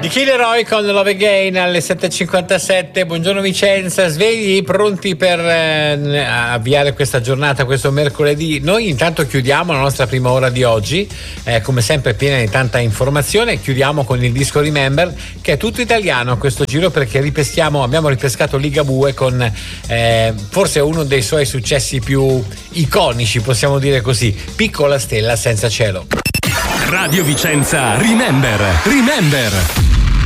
Di Killer Roy con Love Again alle 7.57. Buongiorno Vicenza, svegli, pronti per avviare questa giornata, questo mercoledì. Noi intanto chiudiamo la nostra prima ora di oggi, come sempre piena di tanta informazione. Chiudiamo con il disco Remember, che è tutto italiano a questo giro, perché abbiamo ripescato Ligabue con forse uno dei suoi successi più iconici, possiamo dire così, Piccola stella senza cielo. Radio Vicenza Remember.